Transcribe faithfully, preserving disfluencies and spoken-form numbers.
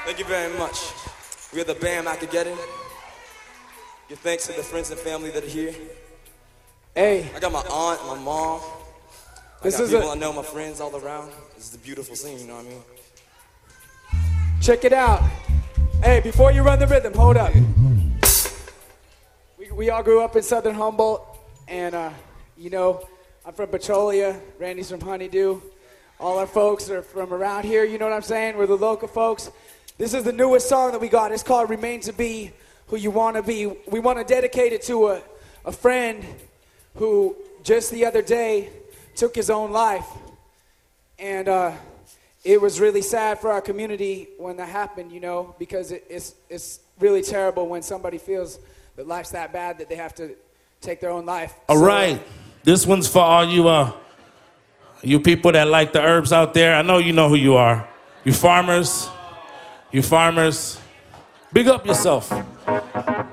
Thank you very much. We are the band Macageddon. Give thanks to the friends and family that are here. Hey. I got my aunt, my mom. This I got is people a, I know, my friends all around. This is a beautiful scene, you know what I mean? Check it out. Hey, before you run the rhythm, hold up. We, we all grew up in Southern Humboldt, and uh, you know, I'm from Petrolia, Randy's from Honeydew. All our folks are from around here, you know what I'm saying? We're the local folks. This is the newest song that we got. It's called Remain to Be Who You Want to Be. We want to dedicate it to a, a friend who just the other day took his own life. And uh, it was really sad for our community when that happened, you know, because it, it's, it's really terrible when somebody feels that life's that bad that they have to take their own life. All So, right. This one's for all you uh, you people that like the herbs out there. I know you know who you are. You farmers. You farmers. Big up yourself.